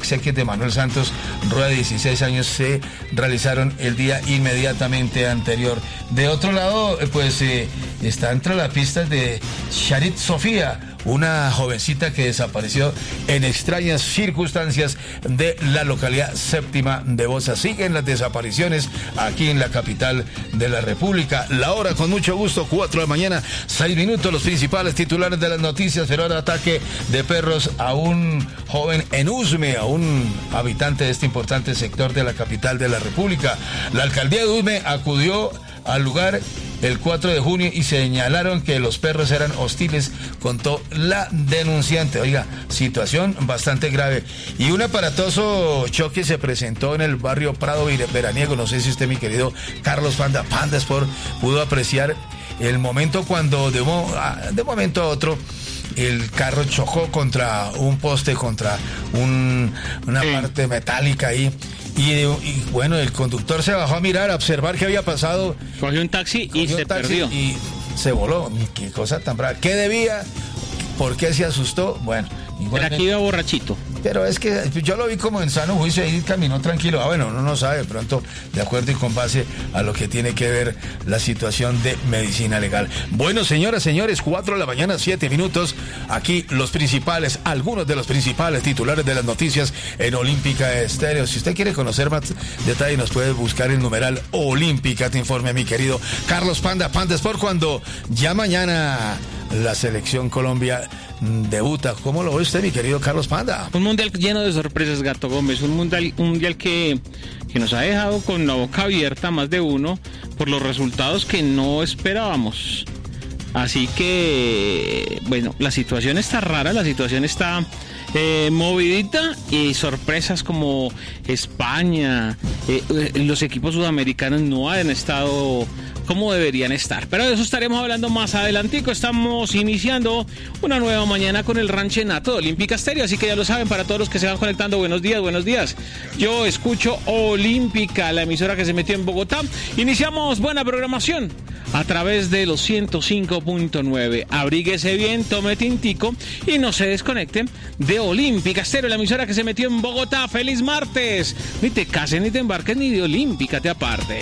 exequias de Manuel Santos Rueda, 16 años, se realizaron el día inmediatamente anterior. De otro lado, pues está entre las pistas de Sharit Sofía, una jovencita que desapareció en extrañas circunstancias de la localidad séptima de Bosa. Siguen las desapariciones aquí en la capital de la República. La hora, con mucho gusto, 4 de la mañana, 6 minutos, los principales titulares de las noticias. Feroz ataque de perros a un joven en Usme, a un habitante de este importante sector de la capital de la República. La alcaldía de Usme acudió al lugar el 4 de junio y señalaron que los perros eran hostiles, contó la denunciante. Oiga, situación bastante grave. Y un aparatoso choque se presentó en el barrio Prado Veraniego. No sé si usted, mi querido Carlos Panda Sport, pudo apreciar el momento cuando de un momento a otro el carro chocó contra un poste, contra una parte metálica ahí. Y bueno, el conductor se bajó a mirar, a observar qué había pasado. Cogió un taxi y se perdió. Y se voló. Qué cosa tan brava. ¿Qué debía? ¿Por qué se asustó? Bueno, pero aquí iba borrachito. Pero es que yo lo vi como en sano juicio, ahí caminó tranquilo. Bueno, uno no sabe, de pronto, de acuerdo y con base a lo que tiene que ver la situación de medicina legal. Bueno, señoras, señores, 4 de la mañana, 7 minutos. Aquí algunos de los principales titulares de las noticias en Olímpica Estéreo. Si usted quiere conocer más detalles, nos puede buscar el numeral Olímpica. Te informe, mi querido Carlos Panda Sport, cuando ya mañana la selección Colombia debuta. ¿Cómo lo ve usted, mi querido Carlos Panda? Un mundial lleno de sorpresas, Gato Gómez. Un mundial que nos ha dejado con la boca abierta más de uno por los resultados que no esperábamos. Así que, bueno, la situación está rara, la situación está movidita, y sorpresas como España, los equipos sudamericanos no han estado como deberían estar, pero de eso estaremos hablando más adelantico. Estamos iniciando una nueva mañana con el ranchenato de Olímpica Estéreo, así que ya lo saben, para todos los que se van conectando, buenos días. Yo escucho Olímpica, la emisora que se metió en Bogotá. Iniciamos buena programación a través de los 105.9. Abríguese bien, tome tintico y no se desconecten de Olímpica Estéreo, la emisora que se metió en Bogotá. ¡Feliz martes! Ni te cases, ni te embarques, ni de Olímpica te aparte.